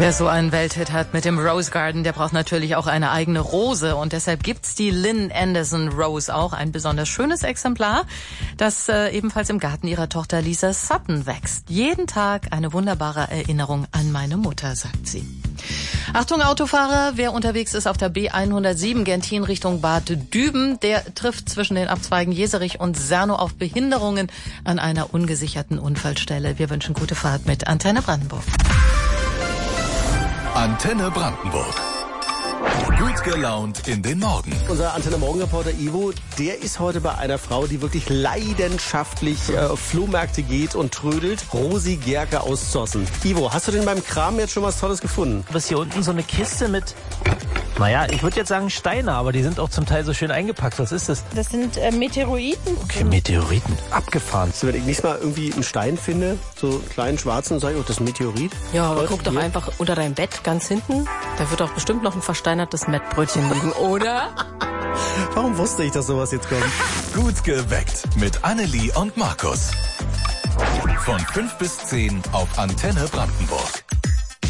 Wer so einen Welthit hat mit dem Rose Garden, der braucht natürlich auch eine eigene Rose. Und deshalb gibt's die Lynn Anderson Rose auch, ein besonders schönes Exemplar, das ebenfalls im Garten ihrer Tochter Lisa Sutton wächst. Jeden Tag eine wunderbare Erinnerung an meine Mutter, sagt sie. Achtung Autofahrer, wer unterwegs ist auf der B107 Gentin Richtung Bad Düben, der trifft zwischen den Abzweigen Jeserich und Sernow auf Behinderungen an einer ungesicherten Unfallstelle. Wir wünschen gute Fahrt mit Antenne Brandenburg. Antenne Brandenburg. Gut gelaunt in den Morgen. Unser Antenne-Morgen-Reporter Ivo, der ist heute bei einer Frau, die wirklich leidenschaftlich auf Flohmärkte geht und trödelt. Rosi Gerke aus Zossen. Ivo, hast du denn beim Kram jetzt schon was Tolles gefunden? Du hast hier unten so eine Kiste mit, naja, ich würde jetzt sagen Steine, aber die sind auch zum Teil so schön eingepackt. Was ist das? Das sind Meteoriten. Okay, Meteoriten. Abgefahren. Also, wenn ich nächstes Mal irgendwie einen Stein finde, so einen kleinen schwarzen, sage ich, oh, das ist ein Meteorit. Ja, aber Leute, guck doch hier. einfach unter deinem Bett ganz hinten. Da wird doch bestimmt noch ein versteinertes Mettbrötchen liegen, oder? Warum wusste ich, dass sowas jetzt kommt? Gut geweckt mit Annelie und Markus. Von 5 bis 10 auf Antenne Brandenburg.